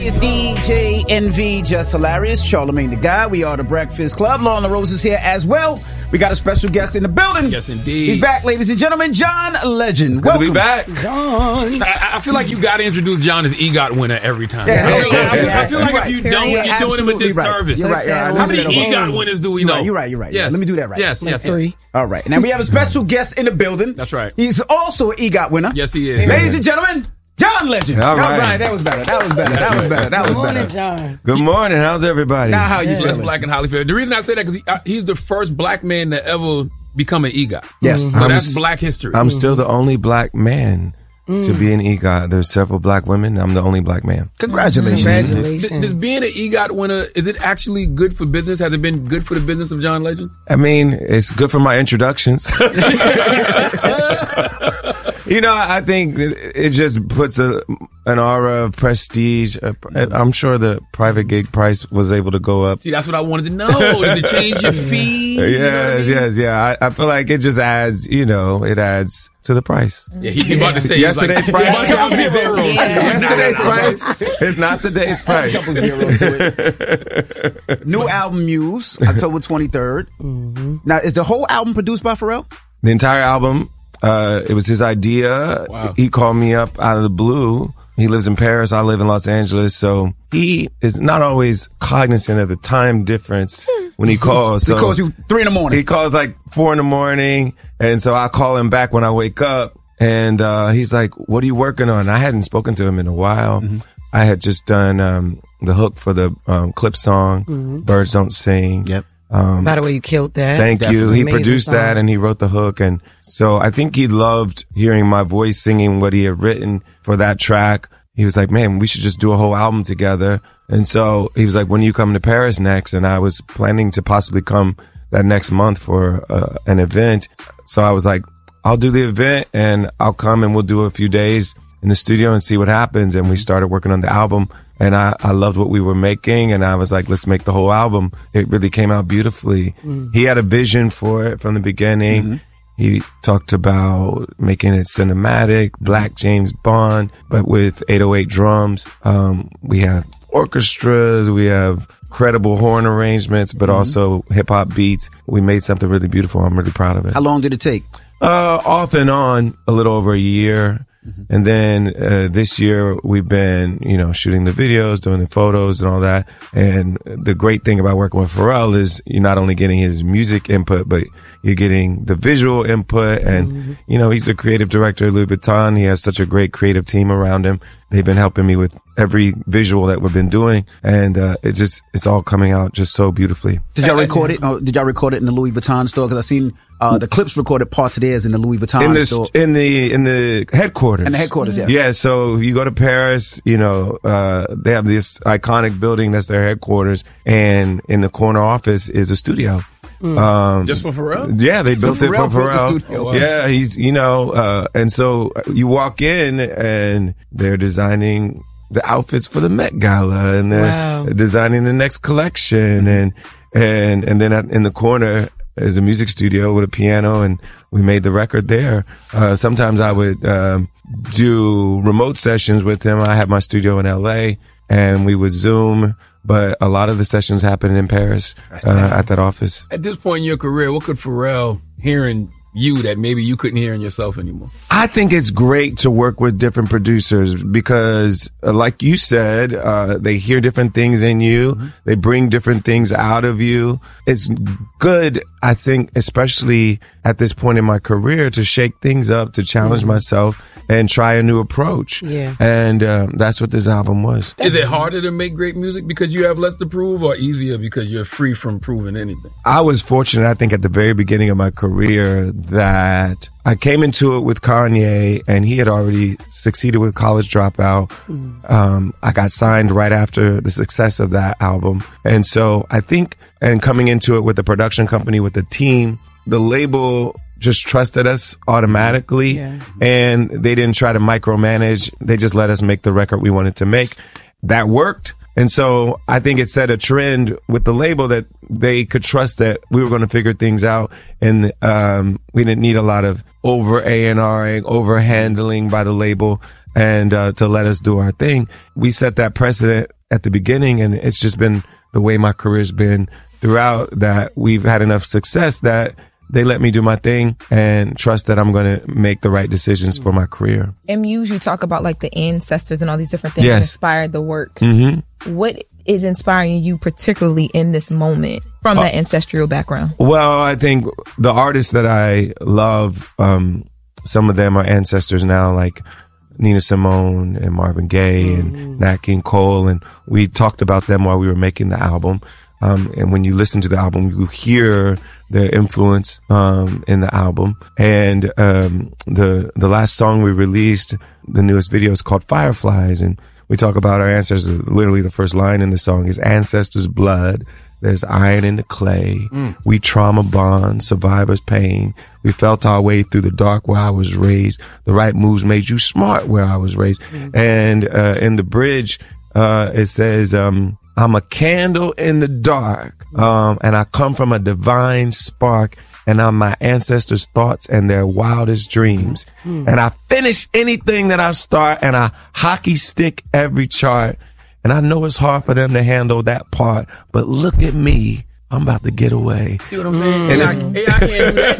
It's DJ NV, Just Hilarious, Charlamagne the Guy. We are the Breakfast Club. Lauren LaRose is here as well. We got a special guest in the building. Yes, indeed. He's back, ladies and gentlemen, John Legend. It's Welcome. good to be back. John. I feel like you got to introduce John as EGOT winner every time. I feel like if you don't, you're doing him a disservice. You're right. How many EGOT winners do we know? You're right. Yes. Let me do that right. Yes. 3. All right. Now we have a special guest in the building. That's right. He's also an EGOT winner. Yes, he is. Ladies and gentlemen, John Legend. All right. That was better. Good morning, John. Good morning. How's everybody? Now, how you Just feeling? Black and Holly Fair. The reason I say that because he's the first black man to ever become an EGOT. Yes. So that's black history. I'm still the only black man to be an EGOT. There's several black women. I'm the only black man. Congratulations. Does being an EGOT winner, is it actually good for business? Has it been good for the business of John Legend? I mean, it's good for my introductions. You know, I think it just puts an aura of prestige. I'm sure the private gig price was able to go up. See, that's what I wanted to know. Did it change your fee? Yes. I feel like it just adds, it adds to the price. Yeah, he about to say yesterday's price. Yesterday's price is not today's price. Couple zeros to it. New album, Muse, October 23rd. Mm-hmm. Now, is the whole album produced by Pharrell? The entire album. It was his idea. Wow. He called me up out of the blue. He lives in Paris. I live in Los Angeles. So he is not always cognizant of the time difference when he calls. So he calls you 3 a.m. He calls like 4 a.m. And so I call him back when I wake up. And he's like, what are you working on? I hadn't spoken to him in a while. Mm-hmm. I had just done the hook for the clip song, Birds Don't Sing. Yep. By the way, you killed that. Thank you. He Amazing produced song. that and he wrote the hook. And so I think he loved hearing my voice singing what he had written for that track. He was like, man, we should just do a whole album together. And so he was like, when are you coming to Paris next? And I was planning to possibly come that next month for an event. So I was like, I'll do the event and I'll come and we'll do a few days in the studio and see what happens. And we started working on the album. And I loved what we were making, and I was like, let's make the whole album. It really came out beautifully. He had a vision for it from the beginning. He talked about making it cinematic, Black James Bond, but with 808 drums. We have orchestras, we have credible horn arrangements, but also hip-hop beats. We made something really beautiful. I'm really proud of it. How long did it take? Off and on, a little over a year. And then this year we've been, shooting the videos, doing the photos and all that. And the great thing about working with Pharrell is you're not only getting his music input, but you're getting the visual input. And, he's the creative director of Louis Vuitton. He has such a great creative team around him. They've been helping me with every visual that we've been doing. And it's all coming out just so beautifully. Did y'all record it? Did y'all record it in the Louis Vuitton store? Because I seen the clips recorded parts of theirs in the Louis Vuitton store. In the headquarters. In the headquarters, yes. Yeah, so you go to Paris, they have this iconic building that's their headquarters, and in the corner office is a studio. Just for Pharrell? Yeah, they built it for Pharrell. Oh, wow. Yeah, he's, and so you walk in and they're designing the outfits for the Met Gala and they're designing the next collection. And then in the corner is a music studio with a piano, and we made the record there. Sometimes I would, do remote sessions with him. I had my studio in LA and we would Zoom. But a lot of the sessions happen in Paris at that office. At this point in your career, what could Pharrell hear in you that maybe you couldn't hear in yourself anymore? I think it's great to work with different producers because, like you said, they hear different things in you. They bring different things out of you. It's good, I think, especially at this point in my career, to shake things up, to challenge myself and try a new approach. Yeah. And that's what this album was. Is it harder to make great music because you have less to prove, or easier because you're free from proving anything? I was fortunate, I think, at the very beginning of my career that I came into it with Kanye and he had already succeeded with College Dropout. I got signed right after the success of that album. And so I think, and coming into it with the production company, with the team, the label just trusted us automatically, and they didn't try to micromanage. They just let us make the record we wanted to make. That worked. And so I think it set a trend with the label that they could trust that we were going to figure things out. And we didn't need a lot of over A&Ring, over handling by the label. and to let us do our thing. We set that precedent at the beginning, and it's just been the way my career's been throughout, that we've had enough success that they let me do my thing and trust that I'm going to make the right decisions for my career. And you usually talk about like the ancestors and all these different things that inspired the work. What is inspiring you particularly in this moment from that ancestral background? Well, I think the artists that I love, some of them are ancestors now, like Nina Simone and Marvin Gaye and Nat King Cole. And we talked about them while we were making the album. And when you listen to the album, you hear their influence in the album. And the last song we released, the newest video, is called Fireflies. And we talk about our ancestors. Literally the first line in the song is ancestors' blood. There's iron in the clay. We trauma bond, survivors' pain. We felt our way through the dark where I was raised. The right moves made you smart where I was raised. And in the bridge, it says, I'm a candle in the dark, and I come from a divine spark, and I'm my ancestors' thoughts and their wildest dreams. And I finish anything that I start, and I hockey stick every chart. And I know it's hard for them to handle that part, but look at me. I'm about to get away. See what I'm saying? And AI can't do that.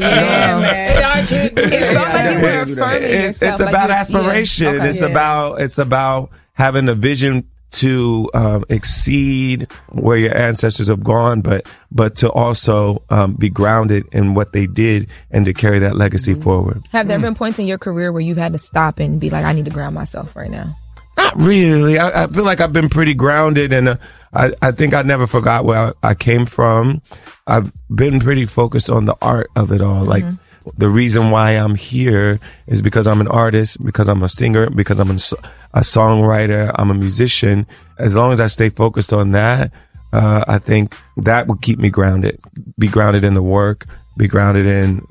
AI can't do that. It felt like you were affirming yourself. It's about aspiration. It's about having a vision to exceed where your ancestors have gone, but to also be grounded in what they did and to carry that legacy forward. Have there been points in your career where you've had to stop and be like, I need to ground myself right now? Not really. I feel like I've been pretty grounded, and I think I never forgot where I came from. I've been pretty focused on the art of it all. Like, the reason why I'm here is because I'm an artist, because I'm a singer, because I'm a songwriter, I'm a musician. As long as I stay focused on that, I think that will keep me grounded. Be grounded in the work, be grounded in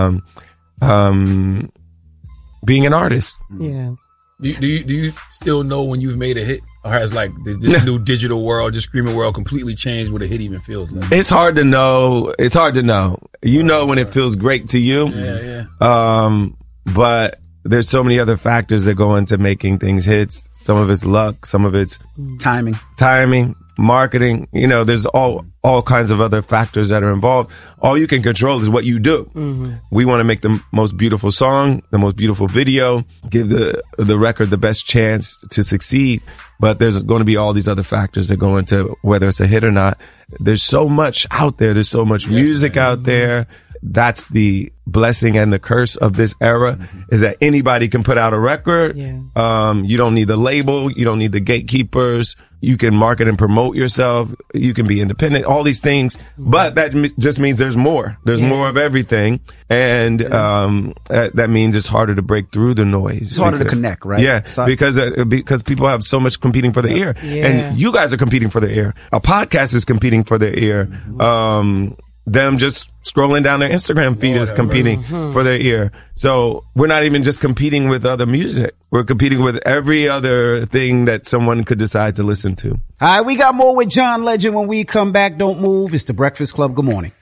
being an artist. Yeah. Do you still know when you've made a hit? Or has like this new digital world, this streaming world completely changed what a hit even feels like? It's hard to know. It's hard to know. You know when it feels great to you. Yeah. But there's so many other factors that go into making things hits. Some of it's luck. Some of it's timing, marketing. You know, there's all kinds of other factors that are involved. All you can control is what you do. We want to make the most beautiful song, the most beautiful video, give the record the best chance to succeed. But there's going to be all these other factors that go into whether it's a hit or not. There's so much out there. There's so much music out there. That's the blessing and the curse of this era, is that anybody can put out a record. You don't need the label. You don't need the gatekeepers. You can market and promote yourself. You can be independent, all these things. But that just means there's more. There's more of everything. And that means it's harder to break through the noise. It's harder to connect, right? Yeah, because people have so much competing for the ear. And you guys are competing for the ear. A podcast is competing for their ear. Them just scrolling down their Instagram feed is competing for their ear. So we're not even just competing with other music. We're competing with every other thing that someone could decide to listen to. All right, we got more with John Legend when we come back. Don't move. It's The Breakfast Club. Good morning.